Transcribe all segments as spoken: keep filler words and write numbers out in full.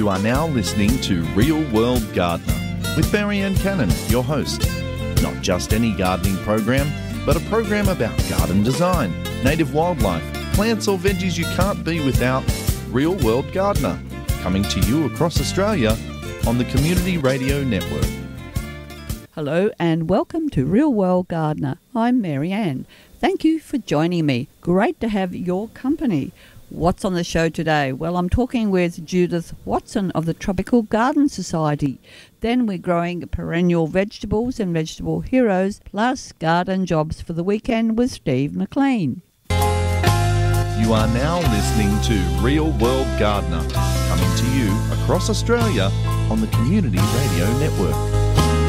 You are now listening to Real World Gardener with Marianne Cannon, your host. Not just any gardening program, but a program about garden design, native wildlife, plants or veggies you can't be without. Real World Gardener, coming to you across Australia on the Community Radio Network. Hello and welcome to Real World Gardener. I'm Marianne. Thank you for joining me. Great to have your company. What's on the show today? Well, I'm talking with Judith Watson of the Tropical Garden Society. Then we're growing perennial vegetables and vegetable heroes, plus garden jobs for the weekend with Steve McLean. You are now listening to Real World Gardener, coming to you across Australia on the Community Radio Network.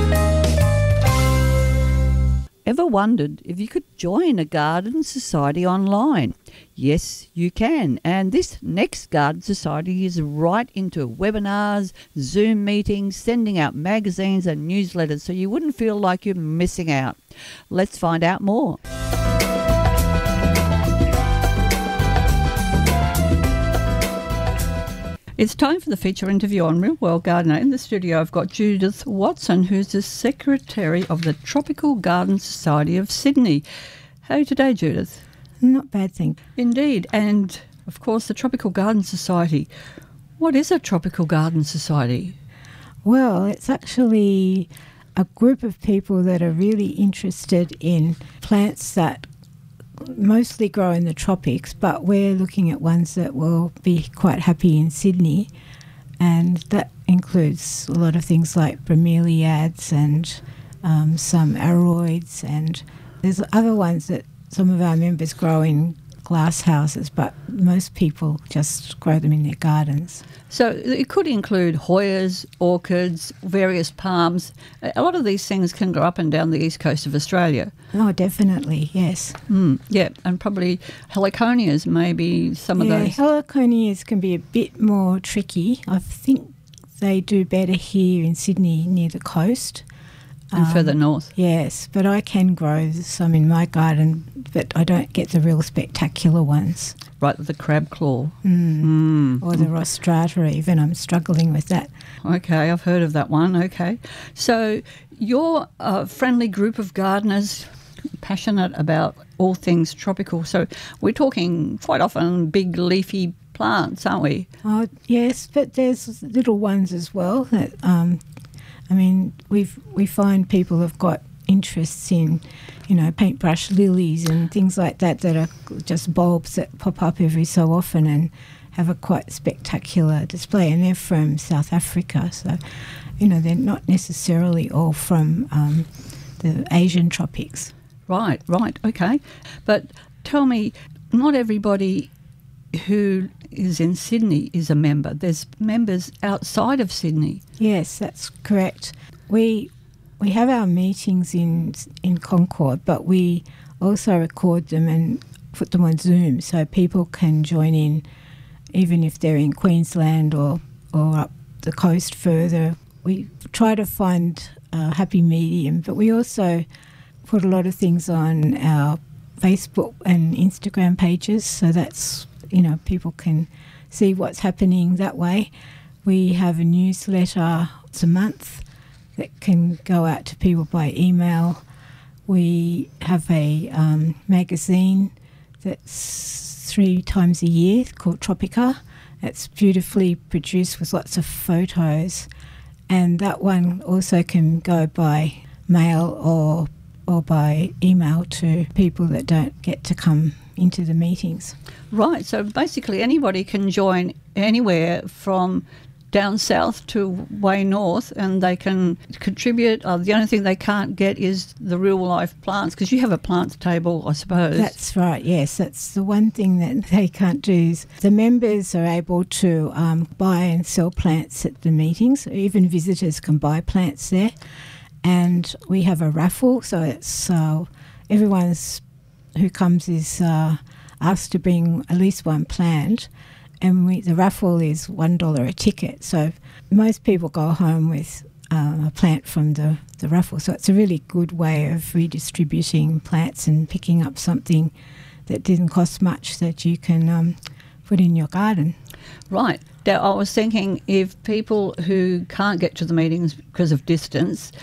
Ever wondered if you could join a garden society online? Yes, you can. And this next garden society is right into webinars, Zoom meetings, sending out magazines and newsletters so you wouldn't feel like you're missing out. Let's find out more. It's time for the feature interview on Real World Gardener. In the studio, I've got Judith Watson, who's the Secretary of the Tropical Garden Society of Sydney. How are you today, Judith? Not bad, thank you. Indeed. And, of course, the Tropical Garden Society. What is a Tropical Garden Society? Well, it's actually a group of people that are really interested in plants that mostly grow in the tropics, but we're looking at ones that will be quite happy in Sydney, and that includes a lot of things like bromeliads and um, some aroids, and there's other ones that some of our members grow in glass houses, but most people just grow them in their gardens. So it could include Hoyas, orchids, various palms. A lot of these things can grow up and down the east coast of Australia. Oh, definitely, yes. Mm, yeah, and probably heliconias, maybe some yeah, of those. Heliconias can be a bit more tricky. I think they do better here in Sydney near the coast. And um, further north. Yes, but I can grow some in my garden, but I don't get the real spectacular ones. Right, the crab claw. Mm. Mm. Or the rostrata even. I'm struggling with that. Okay, I've heard of that one. Okay. So you're a friendly group of gardeners passionate about all things tropical. So we're talking quite often big leafy plants, aren't we? Oh, yes, but there's little ones as well. That um, I mean, we've we find people have got interests in, you know, paintbrush lilies and things like that that are just bulbs that pop up every so often and have a quite spectacular display. And they're from South Africa, so, you know, they're not necessarily all from um, the Asian tropics. Right, right, okay. But tell me, not everybody who is in Sydney is a member. There's members outside of Sydney. Yes, that's correct. We we have our meetings in in Concord, but we also record them and put them on Zoom so people can join in even if they're in Queensland or, or up the coast further. We try to find a happy medium, but we also put a lot of things on our Facebook and Instagram pages, so that's, you know, people can see what's happening that way. We have a newsletter once a month that can go out to people by email. We have a um, magazine that's three times a year called Tropica. It's beautifully produced with lots of photos, and that one also can go by mail or or by email to people that don't get to come into the meetings. Right, so basically anybody can join anywhere from down south to way north, and they can contribute. Uh, the only thing they can't get is the real life plants, because you have a plants table, I suppose. That's right, yes. That's the one thing that they can't do. Is the members are able to um, buy and sell plants at the meetings. Even visitors can buy plants there. And we have a raffle, so it's uh, everyone's who comes is uh, asked to bring at least one plant. And we, the raffle is one dollar a ticket. So most people go home with um, a plant from the, the raffle. So it's a really good way of redistributing plants and picking up something that didn't cost much that you can um, put in your garden. Right. Now, I was thinking if people who can't get to the meetings because of distance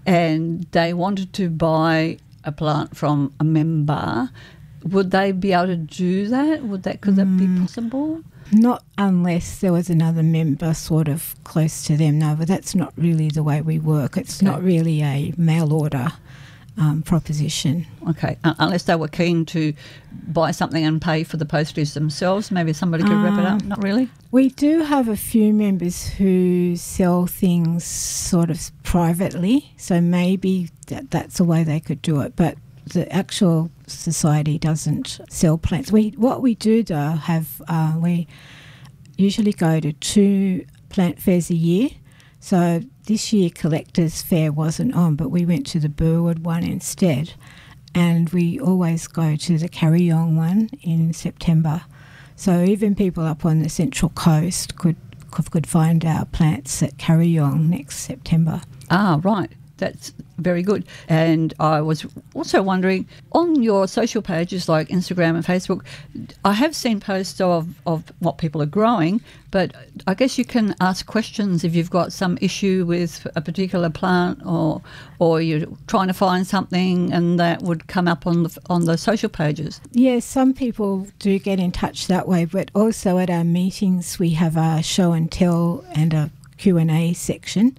and they wanted to buy a plant from a member, would they be able to do that? Would that could that be possible? Not unless there was another member sort of close to them. No, but that's not really the way we work. It's Okay. not really a mail order um, proposition. Okay, uh, unless they were keen to buy something and pay for the postage themselves, maybe somebody could wrap it up. Um, Not really. We do have a few members who sell things sort of privately, so maybe that, that's a way they could do it. But the actual society doesn't sell plants. We what we do though have uh, we usually go to two plant fairs a year. So this year Collectors Fair wasn't on, but we went to the Burwood one instead, and we always go to the Carryong one in September. So even people up on the Central Coast could could find our plants at Carryong next September. Ah, right. That's very good. And I was also wondering, on your social pages like Instagram and Facebook, I have seen posts of, of what people are growing, but I guess you can ask questions if you've got some issue with a particular plant, or or you're trying to find something, and that would come up on the, on the social pages. Yes, some people do get in touch that way, but also at our meetings we have a show and tell and a Q and A section.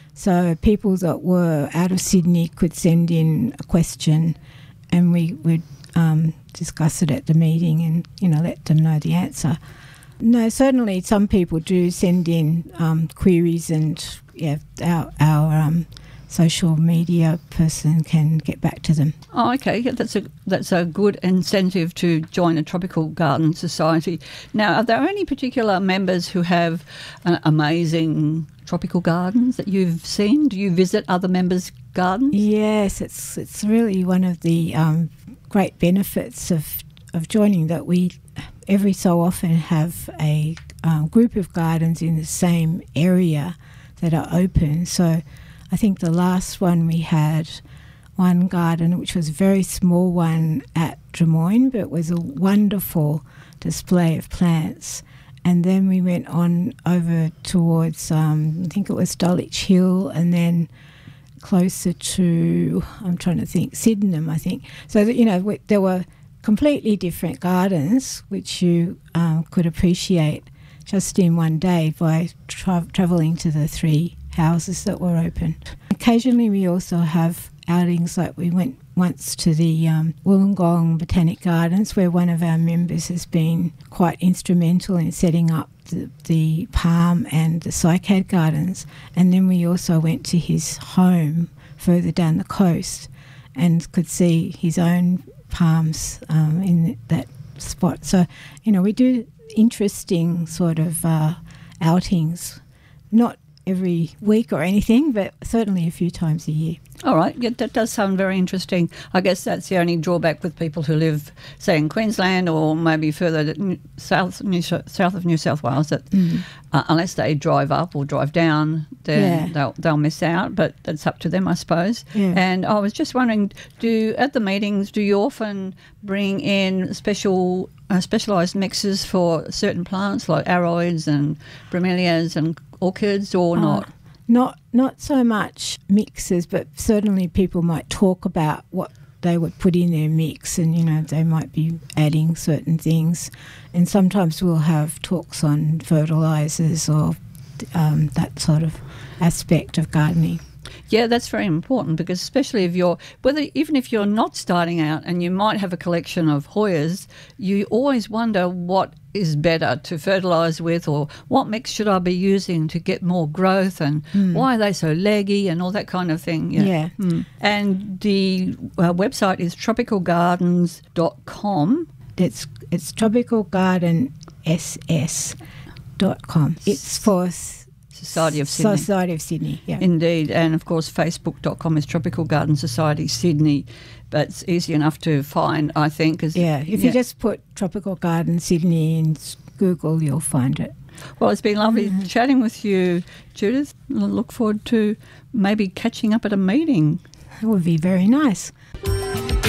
So people that were out of Sydney could send in a question, and we would um, discuss it at the meeting and, you know, let them know the answer. No, certainly some people do send in um, queries, and yeah, our, our um, social media person can get back to them. Oh, okay. Yeah, that's a that's a good incentive to join a tropical garden society. Now, are there any particular members who have uh, amazing tropical gardens that you've seen? Do you visit other members' gardens? Yes, it's it's really one of the um, great benefits of of joining, that we every so often have a um, group of gardens in the same area that are open. So I think the last one we had one garden, which was a very small one at Drummoyne, but it was a wonderful display of plants. And then we went on over towards, um, I think it was Dulwich Hill, and then closer to, I'm trying to think, Sydenham, I think. So, that, you know, we, there were completely different gardens which you um, could appreciate just in one day by tra- travelling to the three houses that were open. Occasionally we also have outings, like we went once to the um, Wollongong Botanic Gardens, where one of our members has been quite instrumental in setting up the, the palm and the cycad gardens. And then we also went to his home further down the coast and could see his own palms um, in that spot. So, you know, we do interesting sort of uh, outings, not every week or anything, but certainly a few times a year. All right, yeah, that does sound very interesting. I guess that's the only drawback with people who live, say, in Queensland or maybe further south, New, south of New South Wales, that mm. uh, unless they drive up or drive down, then yeah. they'll they'll miss out. But that's up to them, I suppose. Yeah. And I was just wondering, do at the meetings, do you often bring in special uh, specialised mixes for certain plants like aroids and bromeliads and orchids, or uh, not? Not not so much mixes, but certainly people might talk about what they would put in their mix, and, you know, they might be adding certain things. And sometimes we'll have talks on fertilisers or um, that sort of aspect of gardening. Yeah, that's very important, because especially if you're, whether even if you're not starting out and you might have a collection of Hoyas, you always wonder what is better to fertilise with, or what mix should I be using to get more growth, and mm. why are they so leggy and all that kind of thing. Yeah. yeah. Mm. And the uh, website is tropical gardens dot com. It's, it's tropical garden s s dot com. It's for Society of Sydney. Society of Sydney, yeah. Indeed. And, of course, facebook dot com is Tropical Garden Society Sydney. But it's easy enough to find, I think. Cause, yeah, if yeah. you just put Tropical Garden Sydney in Google, you'll find it. Well, it's been lovely mm. chatting with you, Judith. I look forward to maybe catching up at a meeting. That would be very nice.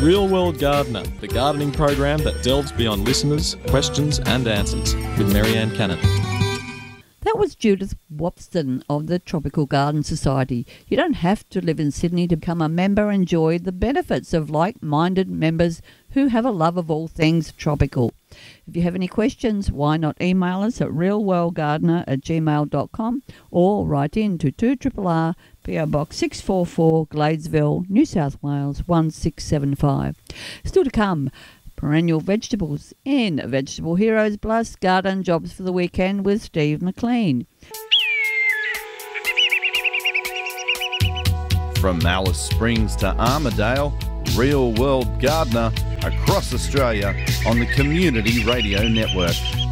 Real World Gardener, the gardening program that delves beyond listeners' questions and answers, with Marianne Cannon. That was Judith Wapston of the Tropical Garden Society. You don't have to live in Sydney to become a member and enjoy the benefits of like-minded members who have a love of all things tropical. If you have any questions, why not email us at realworldgardener at gmail dot com or write in to two R R R, P O Box six four four, Gladesville, New South Wales one six seven five. Still to come, perennial vegetables in Vegetable Heroes Plus Garden Jobs for the Weekend with Steve McLean. From Alice Springs to Armidale, Real World Gardener across Australia on the Community Radio Network.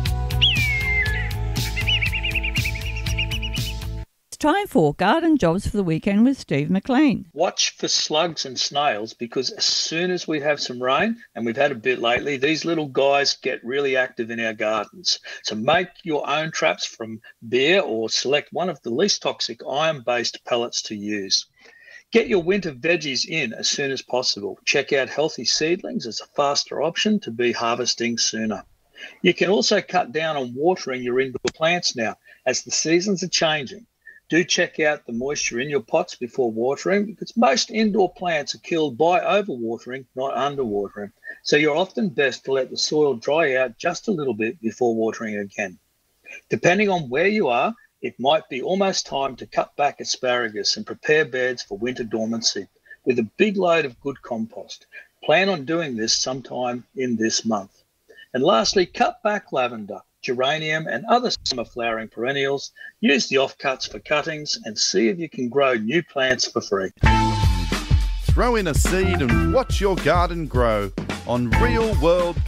It's time for Garden Jobs for the Weekend with Steve McLean. Watch for slugs and snails, because as soon as we have some rain, and we've had a bit lately, these little guys get really active in our gardens. So make your own traps from beer or select one of the least toxic iron-based pellets to use. Get your winter veggies in as soon as possible. Check out Healthy Seedlings as a faster option to be harvesting sooner. You can also cut down on watering your indoor plants now, as the seasons are changing. Do check out the moisture in your pots before watering, because most indoor plants are killed by overwatering, not underwatering. So you're often best to let the soil dry out just a little bit before watering again. Depending on where you are, it might be almost time to cut back asparagus and prepare beds for winter dormancy with a big load of good compost. Plan on doing this sometime in this month. And lastly, cut back lavender, geranium and other summer flowering perennials. Use the offcuts for cuttings and see if you can grow new plants for free. Throw in a seed and watch your garden grow on Real World